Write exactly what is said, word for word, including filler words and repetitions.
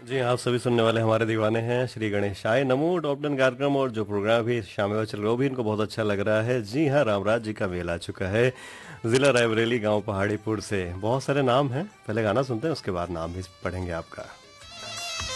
जी हाँ, आप सभी सुनने वाले हमारे दीवाने हैं श्री गणेशाय नमो टॉप टेन कार्यक्रम। और जो प्रोग्राम भी शामिल में चल रहा है वो भी इनको बहुत अच्छा लग रहा है। जी हाँ, रामराज जी का मेल आ चुका है जिला रायबरेली, गांव पहाड़ीपुर से। बहुत सारे नाम हैं, पहले गाना सुनते हैं उसके बाद नाम भी पढ़ेंगे आपका।